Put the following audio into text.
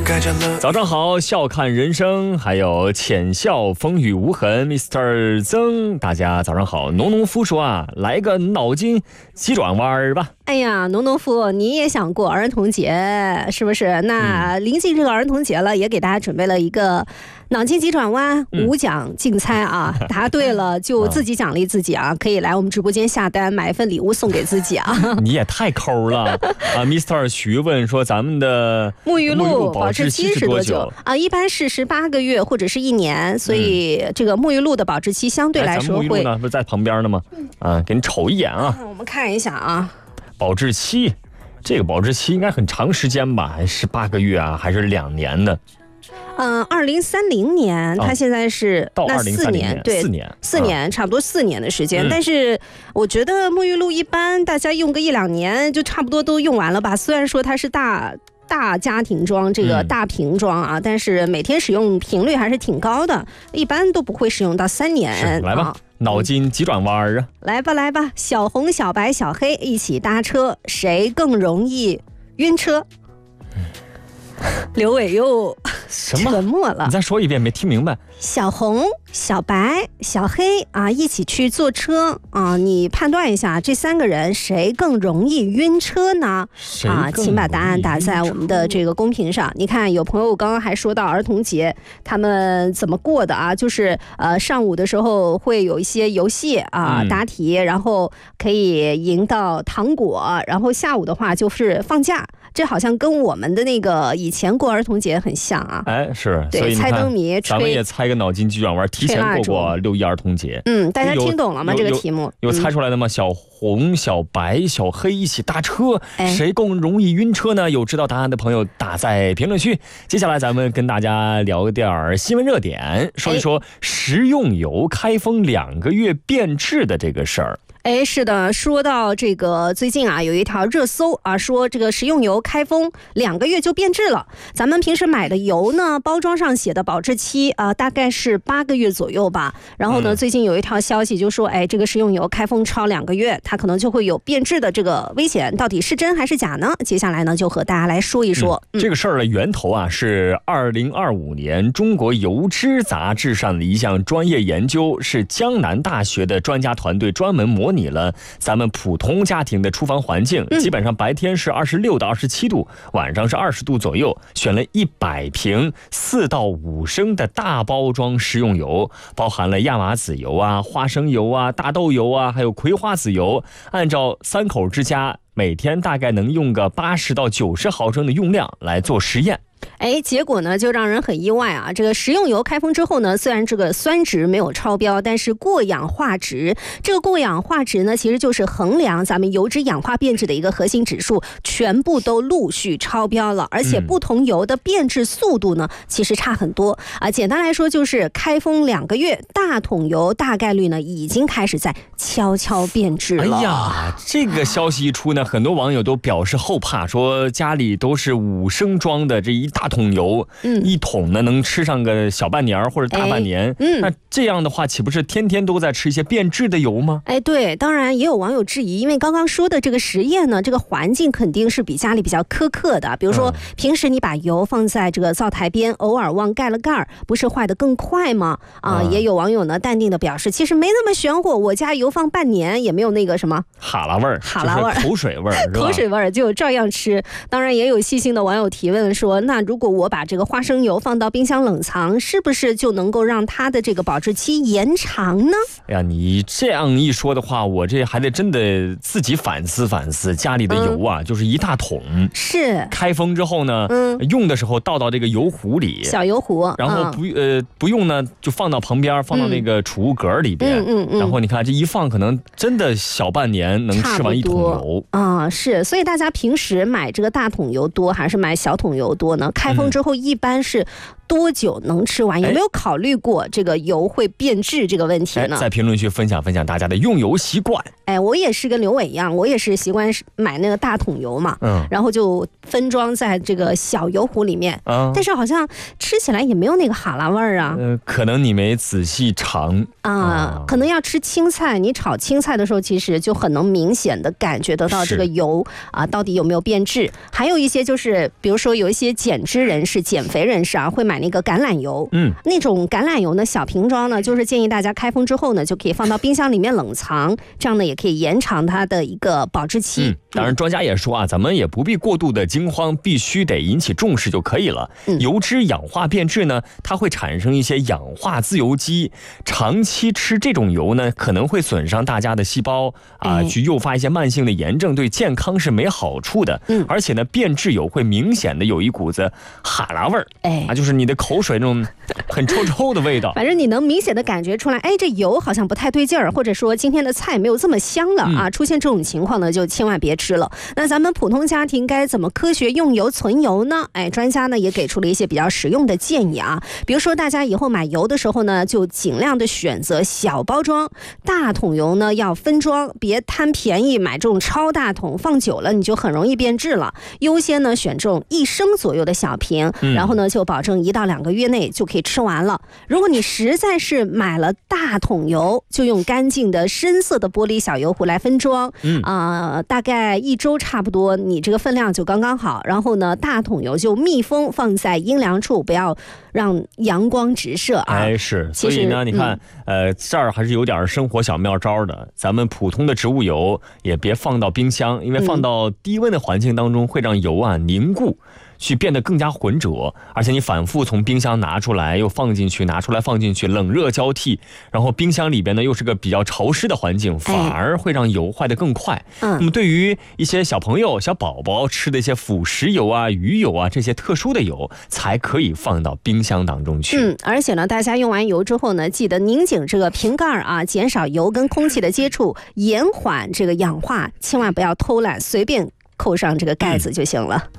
早上好，笑看人生，还有浅笑风雨无痕 Mr. 曾，大家早上好。农农夫说啊，来个脑筋急转弯吧。 哎呀，农农夫，你也想过儿童节是不是？那临近这个儿童节了，也给大家准备了一个脑筋急转弯5奖竞猜啊，答对了就自己奖励自己啊，可以来我们直播间下单买一份礼物送给自己啊。 你也太抠了啊 ！Mr. 徐问说，咱们的沐浴露保质期是多久啊？一般是18个月或者是1年，所以这个沐浴露的保质期相对来说会。 沐浴露呢，不是在旁边呢吗？啊，给你瞅一眼啊。 我们看一下啊， 保质期，这个保质期应该很长时间吧？还是18个月啊？还是2年的 ？2030年，它现在是到2030年， 对，4年，差不多4年的时间。但是我觉得沐浴露一般大家用个1-2年就差不多都用完了吧。虽然说它是大家庭装，这个大瓶装啊，但是每天使用频率还是挺高的，一般都不会使用到3年。 来吧，脑筋急转弯啊！ 来吧，小红、小白、小黑一起搭车，谁更容易晕车？刘伟又沉默了。 你再说一遍，没听明白。 小红、小白、小黑啊，一起去坐车啊，你判断一下这3个人谁更容易晕车呢？啊，请把答案打在我们的这个公屏上。你看，有朋友刚刚还说到儿童节他们怎么过的啊？就是上午的时候会有一些游戏啊，答题，然后可以赢到糖果，然后下午的话就是放假。这好像跟我们的那个以前过儿童节很像啊！ 哎，是， 对， 所以猜灯谜， 咱们也猜个脑筋急转弯，提前过6·1儿童节。 大家听懂了吗？这个题目有猜出来的吗？小红、小白、小黑一起搭车，谁更容易晕车呢？有知道答案的朋友打在评论区。接下来咱们跟大家聊点新闻热点，说一说食用油开封2个月变质的这个事儿。 是的，说到这个最近啊，有一条热搜啊，说这个食用油开封2个月就变质了。咱们平时买的油呢，包装上写的保质期大概是8个月左右吧。然后呢，最近有一条消息就说，这个食用油开封超2个月，它可能就会有变质的这个危险，到底是真还是假呢？接下来呢，就和大家来说一说。 这个事儿的源头啊，是2025年中国油脂杂志上的一项专业研究，是江南大学的专家团队专门模拟了咱们普通家庭的厨房环境，基本上白天是26到27度，晚上是20度左右，选了100瓶4到5升的大包装食用油，包含了亚麻籽油啊、花生油啊、大豆油啊，还有葵花籽油，按照3口之家每天大概能用个80到90毫升的用量来做实验。 结果呢就让人很意外啊！这个食用油开封之后呢，虽然这个酸值没有超标，但是过氧化值，这个过氧化值呢，其实就是衡量咱们油脂氧化变质的一个核心指数，全部都陆续超标了。而且不同油的变质速度呢，其实差很多啊。简单来说，就是开封2个月，大桶油大概率呢已经开始在悄悄变质了。 哎呀，这个消息一出呢，很多网友都表示后怕，说家里都是5升装的这一大桶油，一桶呢能吃上个小半年或者大半年，那这样的话岂不是天天都在吃一些变质的油吗？ 对，当然也有网友质疑，因为刚刚说的这个实验呢，这个环境肯定是比家里比较苛刻的，比如说平时你把油放在这个灶台边，偶尔忘盖了盖，不是坏得更快吗？也有网友呢淡定的表示，其实没那么玄乎，我家油放半年也没有那个什么哈喇味儿，口水味儿， 口水味儿就照样吃。当然也有细心的网友提问说，那如果我把这个花生油放到冰箱冷藏，是不是就能够让它的这个保质期延长呢？ 哎呀，你这样一说的话，我这还得真的自己反思反思，家里的油啊，就是一大桶， 是开封之后呢，用的时候倒到这个油壶里， 小油壶， 然后不用呢就放到旁边，放到那个储物格里边，然后你看这一放，可能真的小半年能吃完1桶油啊。是，所以大家平时买这个大桶油多还是买小桶油多呢？开封之后一般是多久能吃完？有没有考虑过这个油会变质这个问题呢？ 在评论区分享大家的用油习惯。 我也是跟刘伟一样，我也是习惯买那个大桶油嘛，然后就分装在这个小油壶里面，但是好像吃起来也没有那个哈喇味儿啊。 可能你没仔细尝可能要吃青菜，你炒青菜的时候，其实就很能明显的感觉得到这个油到底有没有变质。还有一些就是，比如说有一些减脂人士、减肥人士会买那个橄榄油，那种橄榄油呢，小瓶装呢，就是建议大家开封之后呢，就可以放到冰箱里面冷藏，这样呢也可以延长它的一个保质期。 当然，专家也说咱们也不必过度的惊慌，必须得引起重视就可以了。油脂氧化变质呢，它会产生一些氧化自由基，长期吃这种油呢，可能会损伤大家的细胞去诱发一些慢性的炎症，对健康是没好处的。而且呢，变质油会明显的有一股子哈喇味儿，就是你的口水那种很臭臭的味道。 反正你能明显的感觉出来，这油好像不太对劲儿，或者说今天的菜没有这么香了出现这种情况呢，就千万别吃了。那咱们普通家庭该怎么科学用油存油呢？专家呢也给出了一些比较实用的建议比如说大家以后买油的时候呢，就尽量的选择小包装，大桶油呢要分装，别贪便宜买这种超大桶，放久了你就很容易变质了。优先呢选这种1升左右的小瓶，然后呢就保证1到2个月内就可以吃完了。如果你实在是买了大桶油，就用干净的深色的玻璃小油壶来分装，大概1周差不多，你这个分量就刚刚好。然后呢，大桶油就密封放在阴凉处，不要让阳光直射是。所以呢，你看，这儿还是有点生活小妙招的。咱们普通的植物油也别放到冰箱，因为放到低温的环境当中会让油凝固，去变得更加浑浊，而且你反复从冰箱拿出来又放进去，拿出来放进去，冷热交替，然后冰箱里边呢又是个比较潮湿的环境，反而会让油坏得更快。那么对于一些小朋友、小宝宝吃的一些辅食油鱼油这些特殊的油，才可以放到冰箱当中去。 而且呢，大家用完油之后呢，记得拧紧这个瓶盖减少油跟空气的接触，延缓这个氧化，千万不要偷懒，随便扣上这个盖子就行了。